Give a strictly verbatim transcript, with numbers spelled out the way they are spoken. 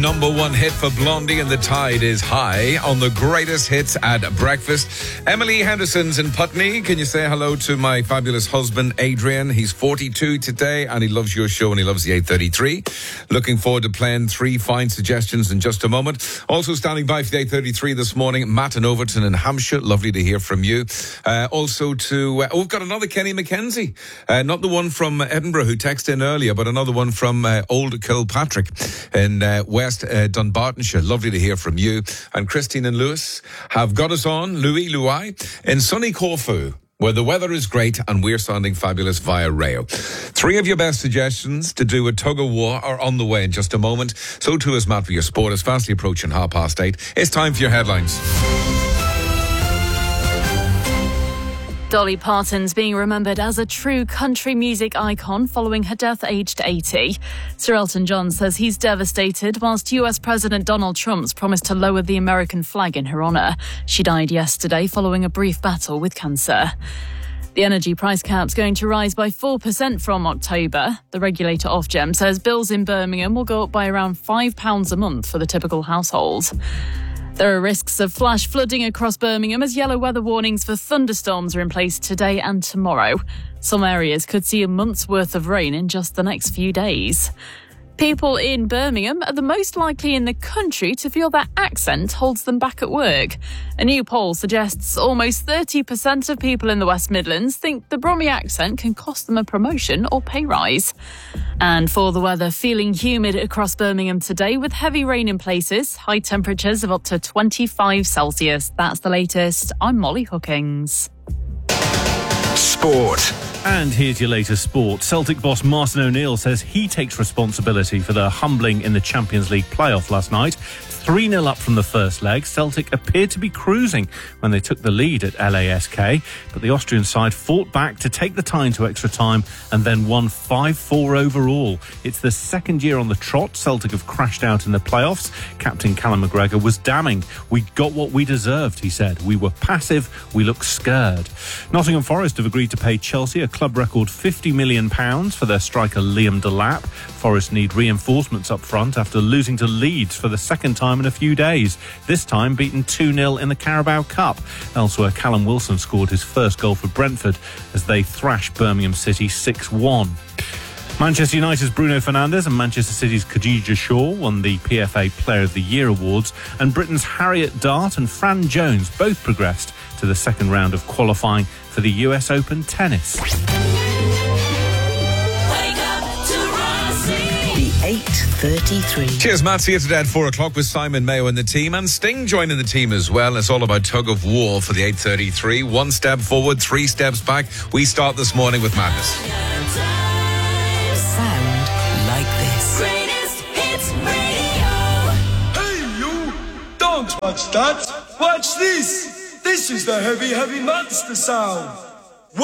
number one hit for Blondie, and the tide is high on the greatest hits at breakfast. Emily Henderson's in Putney. Can you say hello to my fabulous husband, Adrian? He's forty-two today, and he loves your show, and he loves the eight thirty-three. Looking forward to playing three fine suggestions in just a moment. Also standing by for the eight thirty-three this morning, Matt in Overton in Hampshire. Lovely to hear from you. Uh, also to, uh, oh, we've got another Kenny McKenzie. Uh, not the one from Edinburgh who texted in earlier, but another one from uh, Old Kilpatrick in uh, West uh, Dunbartonshire. Lovely to hear from you. And Christine and Lewis have got us on, Louis, Louis, in sunny Corfu, where the weather is great and we're sounding fabulous via rail. Three of your best suggestions to do a tug of war are on the way in just a moment. So too is Matt for your sport. It's fastly approaching half past eight. It's time for your headlines. Dolly Parton's being remembered as a true country music icon following her death aged eighty. Sir Elton John says he's devastated, whilst U S President Donald Trump's promised to lower the American flag in her honour. She died yesterday following a brief battle with cancer. The energy price cap's going to rise by four percent from October. The regulator Ofgem says bills in Birmingham will go up by around five pounds a month for the typical household. There are risks of flash flooding across Birmingham as yellow weather warnings for thunderstorms are in place today and tomorrow. Some areas could see a month's worth of rain in just the next few days. People in Birmingham are the most likely in the country to feel their accent holds them back at work. A new poll suggests almost thirty percent of people in the West Midlands think the Brummy accent can cost them a promotion or pay rise. And for the weather, feeling humid across Birmingham today with heavy rain in places, high temperatures of up to twenty-five Celsius. That's the latest. I'm Molly Hookings. Sport. And here's your latest sport. Celtic boss Martin O'Neill says he takes responsibility for their humbling in the Champions League playoff last night. three nil up from the first leg. Celtic appeared to be cruising when they took the lead at L A S K, but the Austrian side fought back to take the tie into extra time and then won five four overall. It's the second year on the trot Celtic have crashed out in the playoffs. Captain Callum McGregor was damning. We got what we deserved, he said. We were passive, we looked scared. Nottingham Forest have agreed to pay Chelsea a club record fifty million pounds for their striker Liam Delap. Forest need reinforcements up front after losing to Leeds for the second time in a few days, this time beaten two nil in the Carabao Cup. Elsewhere, Callum Wilson scored his first goal for Brentford as they thrashed Birmingham City six one. Manchester United's Bruno Fernandes and Manchester City's Khadija Shaw won the P F A Player of the Year awards, and Britain's Harriet Dart and Fran Jones both progressed to the second round of qualifying for the U S Open tennis. eight thirty-three. Cheers, Matt. See you today at four o'clock with Simon Mayo and the team, and Sting joining the team as well. It's all about tug of war for the eight thirty-three. One step forward, three steps back. We start this morning with madness. Sound like this. Greatest hits radio. Hey, you! Don't watch that. Watch this. This is the heavy, heavy monster sound.